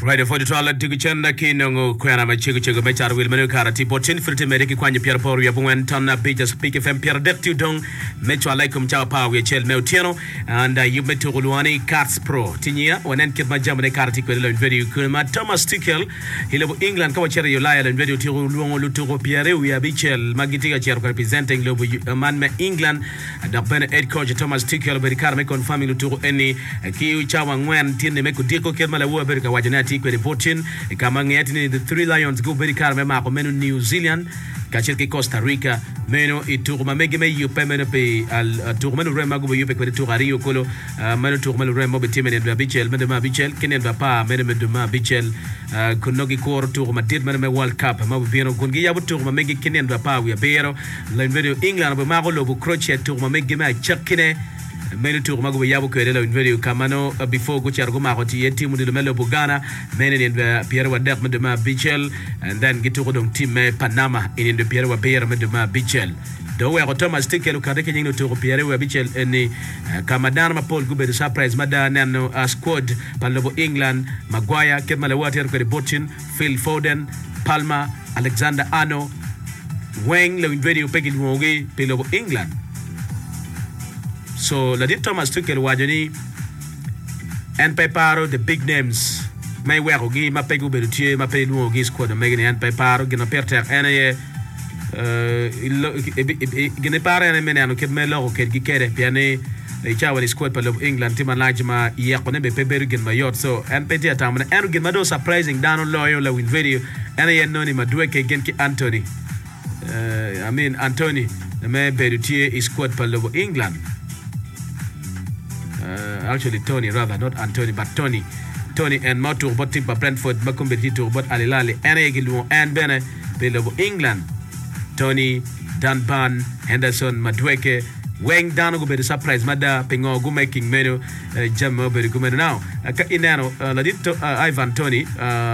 Right for the toilet to chenda kinongo kwena machigo chigo mechar will menu karati potin frite meriki kwanye Pierre Paul ya bungen tana beaches speak FM Pierre Dektu dong mecho alaikum chao pa we chel meutiano and you metu Luani Cats Pro tinia wanen kit majam ne karati kwela video kuma Thomas Tuchel hilebo England kwa chere yolaya le video tiru luongo luturo Pierre we abichel magitiga chair representing lobo man me England da pen head coach Thomas Tuchel berikar me confirming luturo eni ki chawa ngwen tinne me kudiko kelmala wo berika wajana kwele potin kama ngeti the Three Lions go very car me mako menu New Zealand kachirki Costa Rica menu ituruma megeme yupe menu pe al turmenu rema go yupe kwele turario kolo menu turmenu rema be timene de bichel menu ma bichel kenen ba pa menu de ma bichel kunogi kor turuma dit menu me World Cup ma bino kungi yabu turuma megi kenen ba pa we bero la video England be mako lobo Croatia turuma megeme chakine many to Mago Yabu Kedela in video Kamano before Guchargo Maroti, team with the Melo Bugana, many in the Pierre Wadek Medema Bichel, and then get to Rodon team Panama in the Pierre Wabera Medema Bichel. Though we are Thomas Ticket, Karakin to Pierre Wabichel, and the Kamadana Paul Gube, the surprise Madano squad, Palobo England, Maguire, Kemalawater, Botin, Phil Foden, Palma, Alexander Arno, Wang, the video Pekin Wogi, Pilobo England. So, la dit Thomas Tuchel wajani en peparo the big names may wero gi ma pegu berutie ma pe nuo gi squad megani en peparo gina perter ene gina pare ene menano ket melo ket gi kere piane e chawali squad palo England tima lajma yakone be peberu gin mayot so en peti atamna en gin mado surprising dano loyo la win video ene noni madweke gen ki Anthony Anthony me berutie is squad palo England. Actually Tony rather, not Anthony but Tony and Matu but Timpa Brentford Makumbeti but Alilali Anagilu and Bene Below England Tony Danban Henderson Madweke Wang Dano be the surprise Mada Pingo go making menu Jam be the now Inano Ladito Ivan Tony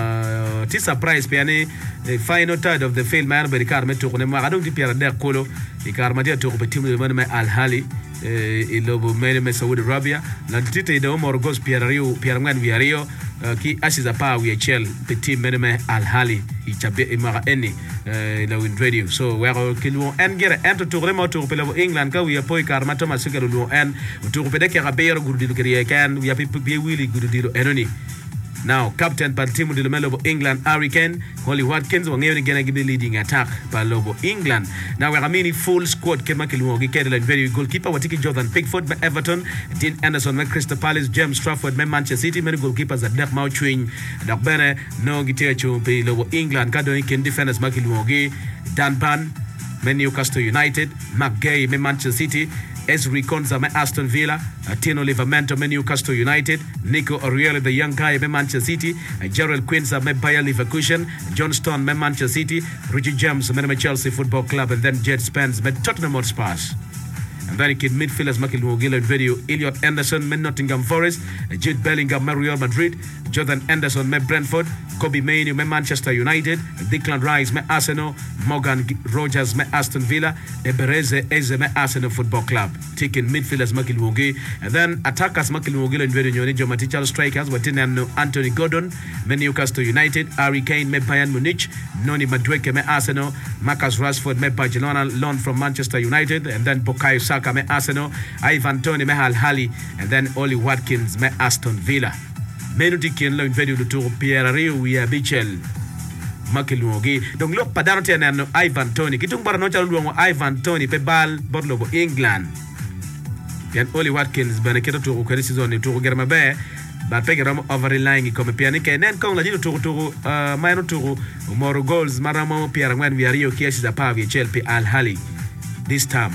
T surprise Piani final third of the field man be the car meto I don't think Pierre de Colo the car Madia to be team Al Hali ilobo mele me Saudi Arabia na tite de Omar Gos Pierre Ngwan Viario ki asiza pa we chel petit mele Al Hali ichabe imara eni la win radio so we are kilwo en gere ento to remo to pelo England ka we apoy karma to masukero lo en to pede ke rabero gurdido keriye kan we api willy gurdido enoni. Now, captain par team de Melo England, Harry Kane, Holly Watkins, wangere gonna give the leading attack by Lobo England. Now, we're a mini full squad. Kemakiluogi, Kedel, very goalkeeper. Watiki Jordan Pickford, Everton, Dean Anderson, Crystal Palace, James Trafford, Manchester City, many goalkeepers at Dirk Mauchwing, Doc Bene, no Gitecho, Bay Lobo England, Kadoni can defenders Makiluogi, Dan Pan, Newcastle United, McGay, Manchester City. Esri Konza, Aston Villa, Tino Livramento, Newcastle United, Nico Orioli, the young guy, Manchester City, Gerald Quinza, Bayer Leverkusen, John Stone, Manchester City, Richie James, Chelsea Football Club, and then Jed Spence, Tottenham Hotspur. And then kid midfielders Michael Mugila video, Elliot Anderson, Nottingham Forest, Jude Bellingham, Real Madrid, Jordan Anderson, Brentford, Kobe Mainoo, Manchester United, Declan Rice, Arsenal, Morgan Rogers, Aston Villa, Ebereze Eze, Arsenal Football Club. Taking midfielders Michael Mugi, and then attackers Michael Mugila and video Nyoni Matichal strikers, Watinano Anthony Gordon, Newcastle United, Harry Kane, Bayern Munich, Noni Madueke, Arsenal, Marcus Rashford, Barcelona, loan from Manchester United, and then Bukayo Saka, Arsenal, Ivan Toney, Al Hali, and then Oli Watkins, Aston Villa. Menutikin lo video de tour Pierre Rio we Bichel Makiluogi. Donc lo padano tenano Ivan Toney. Kitung para no chaluongo Ivan Toney pe bal borlobo England. Pian Oli Watkins benekito tour ko season tour germa be ba pege ram overlying comme piani ke nen kong la dito tour mayno tour more goals maramo Pierre Ngwan Rio kiasi za pa Chelsea Al Hali this time.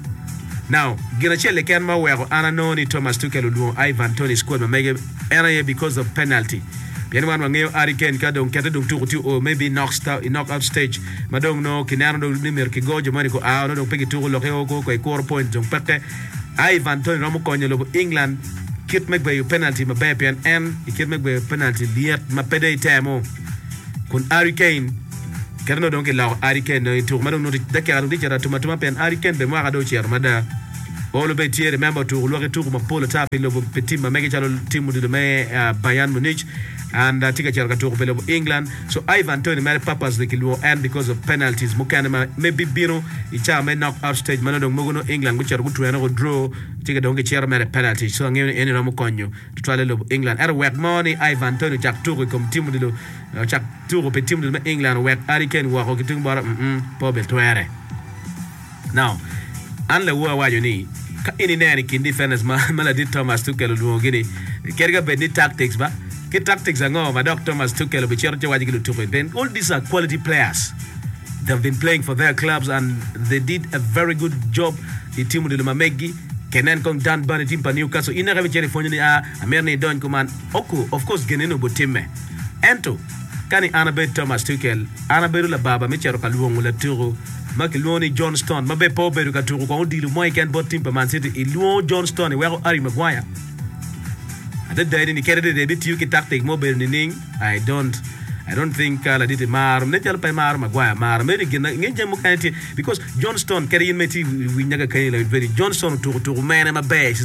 Now, gina chele ken ma wero ananoni Thomas Tuchel luo Ivan Toney squad ma mege area because of penalty. Pian wan ngeo Harry Kane ka don kete don tuku o maybe knockout stage. Madong no kinano do nimer ki gojo mani ko no don pegi tuku lo ko 4 point don peke. Ivan Toney ramo konyo lo England kit make by penalty ma be pian en kit make by penalty liet ma pede temo. Kun Harry Kane Kerno donc la Harry Kane tour madong no dakara di jara tuma pen Harry Kane be ma do cher mada All be tier remember to look to ma polo tap in lo petit ma mega chalo team de me Bayern Munich and tika chara to pele England. So Ivan Toney mere papas de kilwo and because of penalties mukana maybe biro icha me knock out stage manodong mugo England guchara gutwena go draw tika donge chara mere penalty. So ngene eni ramu konyo to try lo England era work money Ivan Toney chak to kom team de chak to pe team de England work Hurricane wa ko kitung bara pobe twere. Now an le wa ni ka ini ne kin defenders maladi Thomas Tuchel lo gini kerga be ni tactics ba ke tactics ango ma Dr. Thomas Tuchel be chero waji lo tupe. Then all these are quality players. They've been playing for their clubs and they did a very good job. The team de Mamegi Kenan kong Dan Ban team pa Newcastle ina ga cheri fonyo ni amerne don kuman oku of course geneno bo timme ento kani Anabe Thomas Tuchel Anabe la baba me chero ka luongo la turo Makiloni Johnston mabe po beru ka turo ko dilu mo ikan bot team pa Man City iluo Johnston e wero Harry Maguire ade dai ni kere de bit yuki tactic mo beru ni ning I don't think la dite mar ne tel pa mar Maguire mar me ni nge mo kanti because Johnston kere yin meti wi nyaga kay la very Johnston turo mene mabe